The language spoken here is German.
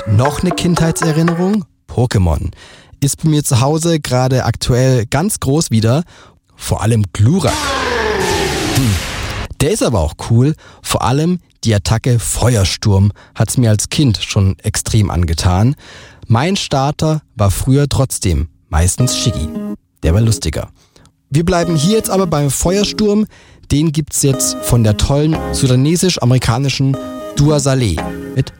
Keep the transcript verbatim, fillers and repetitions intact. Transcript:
Noch eine Kindheitserinnerung? Pokémon. Ist bei mir zu Hause gerade aktuell ganz groß wieder. Vor allem Glurak. Hm. Der ist aber auch cool. Vor allem die Attacke Feuersturm hat's mir als Kind schon extrem angetan. Mein Starter war früher trotzdem meistens Shiggy. Der war lustiger. Wir bleiben hier jetzt aber beim Feuersturm. Den gibt's jetzt von der tollen sudanesisch-amerikanischen Duasalé mit